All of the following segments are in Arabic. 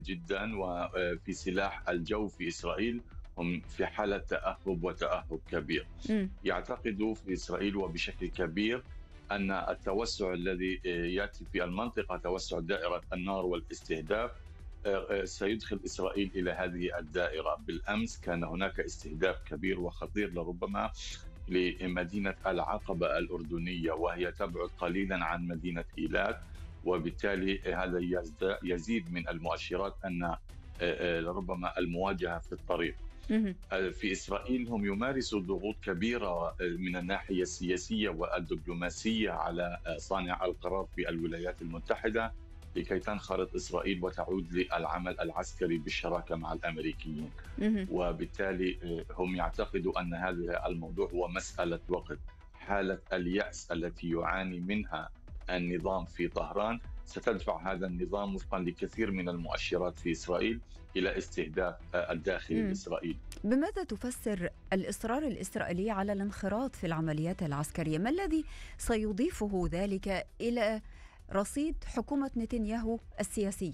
جدا، وفي سلاح الجو في إسرائيل هم في حالة تأهب وتأهب كبير. إمم. يعتقد في إسرائيل وبشكل كبير أن التوسع الذي يأتي في المنطقة، توسع دائرة النار والاستهداف، سيدخل إسرائيل إلى هذه الدائرة. بالأمس كان هناك استهداف كبير وخطير لربما لمدينة العقبة الأردنية، وهي تبعد قليلا عن مدينة إيلات، وبالتالي هذا يزيد من المؤشرات أن ربما المواجهة في الطريق. اهم. في إسرائيل هم يمارسوا ضغوط كبيرة من الناحية السياسية والدبلوماسية على صانع القرار في الولايات المتحدة لكي تنخرط إسرائيل وتعود للعمل العسكري بالشراكة مع الأمريكيين. اهم. وبالتالي هم يعتقدوا أن هذا الموضوع هو مسألة وقت. حالة اليأس التي يعاني منها النظام في طهران ستدفع هذا النظام وفقا لكثير من المؤشرات في إسرائيل إلى استهداف الداخل إمم. الإسرائيلي. بماذا تفسر الإصرار الإسرائيلي على الانخراط في العمليات العسكرية؟ ما الذي سيضيفه ذلك إلى رصيد حكومة نتنياهو السياسي؟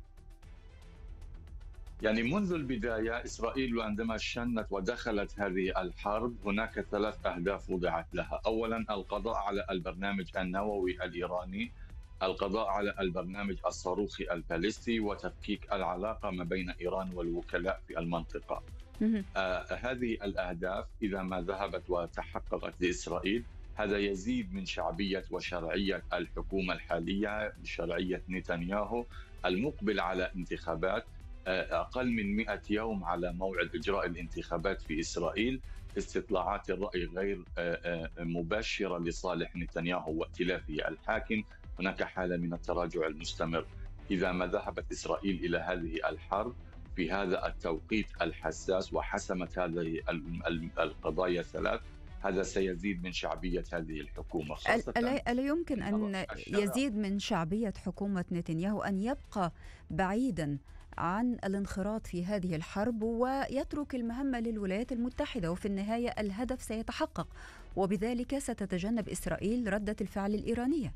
يعني منذ البداية إسرائيل عندما شنت ودخلت هذه الحرب هناك 3 أهداف وضعت لها. أولا القضاء على البرنامج النووي الإيراني، القضاء على البرنامج الصاروخي الباليستي، وتفكيك العلاقة ما بين إيران والوكلاء في المنطقة. اهم. هذه الأهداف إذا ما ذهبت وتحققت لإسرائيل، هذا يزيد من شعبية وشرعية الحكومة الحالية، شرعية نتنياهو المقبل على انتخابات. أقل من 100 يوم على موعد إجراء الانتخابات في إسرائيل. استطلاعات الرأي غير مباشرة لصالح نتنياهو وائتلافه الحاكم. هناك حالة من التراجع المستمر. إذا ما ذهبت إسرائيل إلى هذه الحرب في هذا التوقيت الحساس وحسمت هذه القضايا الثلاث، هذا سيزيد من شعبية هذه الحكومة خاصة ألا يمكن أن أن الشارع. يزيد من شعبية حكومة نتنياهو أن يبقى بعيدا عن الانخراط في هذه الحرب ويترك المهمة للولايات المتحدة، وفي النهاية الهدف سيتحقق وبذلك ستتجنب إسرائيل ردة الفعل الإيرانية؟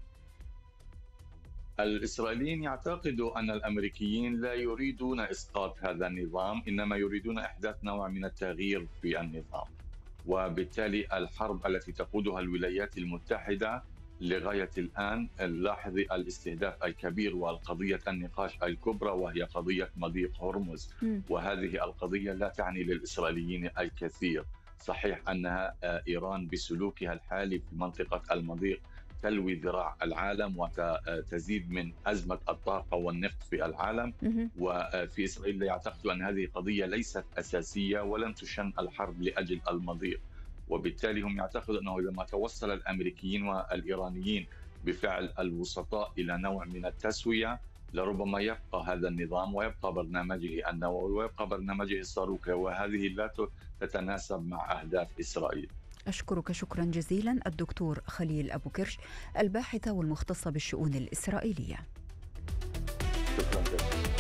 الإسرائيليين يعتقدوا أن الأمريكيين لا يريدون إسقاط هذا النظام، إنما يريدون إحداث نوع من التغيير في النظام. وبالتالي الحرب التي تقودها الولايات المتحدة لغاية الآن، لاحظي الاستهداف الكبير والقضية النقاش الكبرى وهي قضية مضيق هرمز. مم. وهذه القضية لا تعني للإسرائيليين الكثير. صحيح أنها إيران بسلوكها الحالي في منطقة المضيق تلوي ذراع العالم وتزيد من أزمة الطاقة والنفط في العالم. مهم. وفي إسرائيل يعتقد أن هذه قضية ليست أساسية ولم تشن الحرب لأجل المضيق. وبالتالي هم يعتقدون أنه إذا ما توصل الأمريكيين والإيرانيين بفعل الوسطاء إلى نوع من التسوية، لربما يبقى هذا النظام ويبقى برنامجه النووي ويبقى برنامجه الصاروخي، وهذه لا تتناسب مع أهداف إسرائيل. أشكرك شكرا جزيلا الدكتور خليل أبو كرش، الباحث والمختص بالشؤون الإسرائيلية. شكرا جزيلا.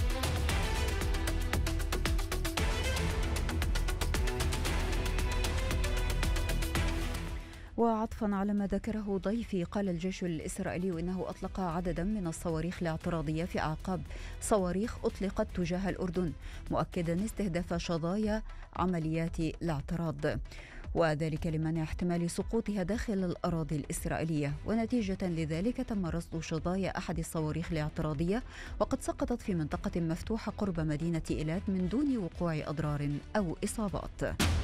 وعطفا على ما ذكره ضيفي، قال الجيش الإسرائيلي إنه أطلق عددا من الصواريخ الاعتراضية في أعقاب صواريخ أطلقت تجاه الأردن، مؤكدا استهداف شظايا عمليات الاعتراض، وذلك لمنع احتمال سقوطها داخل الأراضي الإسرائيلية. ونتيجة لذلك تم رصد شظايا أحد الصواريخ الاعتراضية، وقد سقطت في منطقة مفتوحة قرب مدينة إيلات من دون وقوع أضرار أو إصابات.